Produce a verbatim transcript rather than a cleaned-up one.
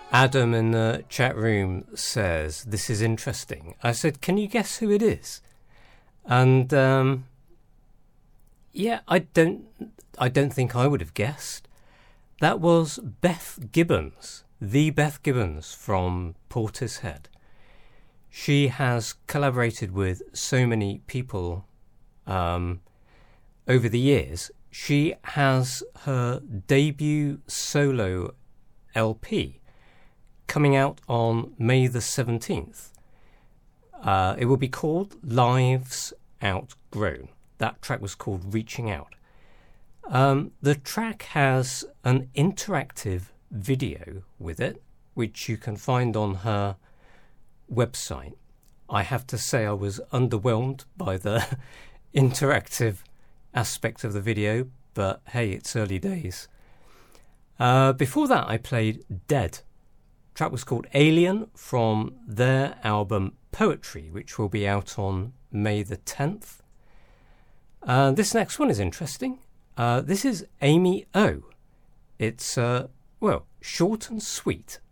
Adam in the chat room says, this is interesting. I said, can you guess who it is? And um, yeah, I don't, I don't think I would have guessed. That was Beth Gibbons, the Beth Gibbons from Portishead. She has collaborated with so many people um, over the years. She has her debut solo L P coming out on May the seventeenth. Uh, it will be called Lives Outgrown. That track was called Reaching Out. Um, the track has an interactive video with it, which you can find on her website. I have to say I was underwhelmed by the interactive aspect of the video, but hey, it's early days. Uh, before that, I played Dead. The track was called Alien from their album Poetry, which will be out on May the tenth. Uh, this next one is interesting. Uh, this is Amy O. It's, uh, well, short and sweet.